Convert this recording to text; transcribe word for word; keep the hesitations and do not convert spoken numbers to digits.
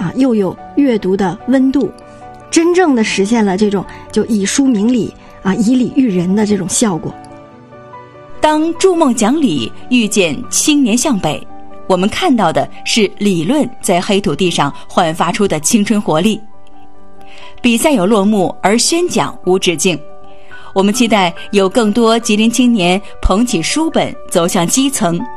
啊，又有阅读的温度，真正的实现了这种就以书明理啊，以理育人的这种效果。 当筑梦讲理遇见青年向北，我们看到的是理论在黑土地上焕发出的青春活力。比赛有落幕，而宣讲无止境。我们期待有更多吉林青年捧起书本走向基层，